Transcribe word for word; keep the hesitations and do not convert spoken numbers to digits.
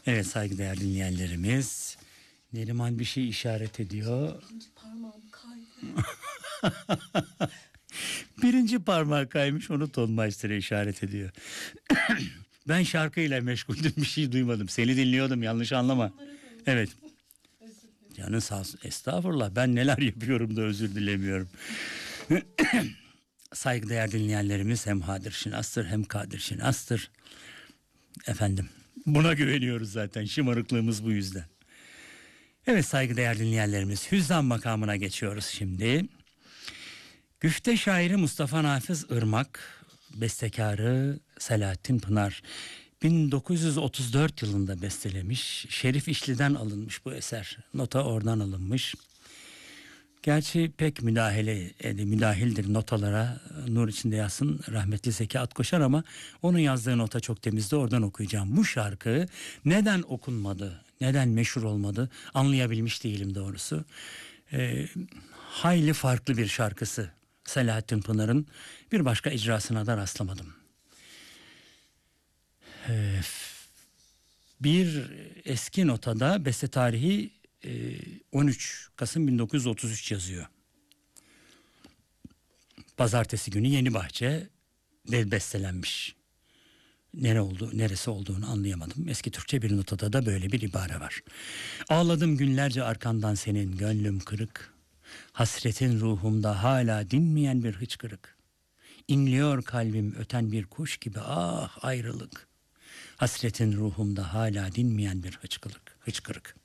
Evet saygıdeğer dinleyenlerimiz. Neriman bir şey işaret ediyor. İkinci parmağım kaydı. Birinci parmağı kaymış, onu tonmaçlara işaret ediyor. Ben şarkıyla meşguldüm, bir şey duymadım. Seni dinliyordum, yanlış anlama. Evet. Canın sağ olsun. Estağfurullah, ben neler yapıyorum da özür dilemiyorum. Saygıdeğer dinleyenlerimiz hem Hadir Şinas'tır hem Kadir Şinas'tır. Efendim, buna güveniyoruz zaten, şımarıklığımız bu yüzden. Evet saygıdeğer dinleyenlerimiz, Hüzzam makamına geçiyoruz şimdi. Güfte şairi Mustafa Nafiz Irmak, bestekarı Selahattin Pınar bin dokuz yüz otuz dört yılında bestelemiş. Şerif İşli'den alınmış bu eser. Nota oradan alınmış. Gerçi pek müdahale edi, müdahildir notalara. Nur içinde yatsın rahmetli Zeki Atkoşar, ama onun yazdığı nota çok temizdi, oradan okuyacağım. Bu şarkı neden okunmadı, neden meşhur olmadı anlayabilmiş değilim doğrusu. Ee, hayli farklı bir şarkısı Selahattin Pınar'ın, bir başka icrasına da rastlamadım. Ee, bir eski notada beste tarihi on üç Kasım bin dokuz yüz otuz üç yazıyor. Pazartesi günü Yenibahçe bestelenmiş. Nere oldu, neresi olduğunu anlayamadım. Eski Türkçe bir notada da böyle bir ibare var. Ağladım günlerce arkandan senin, gönlüm kırık. Hasretin ruhumda hala dinmeyen bir hıçkırık. İnliyor kalbim öten bir kuş gibi, ah ayrılık. Hasretin ruhumda hala dinmeyen bir hıçkırık. hıçkırık.